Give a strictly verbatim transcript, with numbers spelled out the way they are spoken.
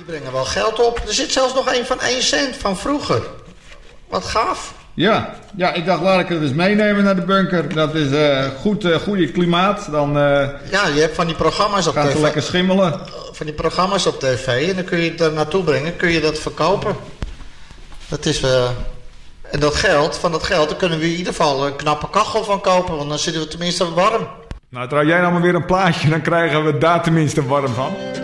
brengen wel geld op. Er zit zelfs nog een van één cent van vroeger. Wat gaaf. Ja, ja, ik dacht laat ik het eens meenemen naar de bunker. Dat is uh, goed, uh, goede klimaat. Dan uh, ja, je hebt van die programma's op gaat tv. Gaat lekker schimmelen. Van die programma's op tv. En dan kun je het er naartoe brengen. Kun je dat verkopen. Dat is... Uh, en dat geld, van dat geld, daar kunnen we in ieder geval een knappe kachel van kopen. Want dan zitten we tenminste warm. Nou, trouw jij nou maar weer een plaatje. Dan krijgen we daar tenminste warm van.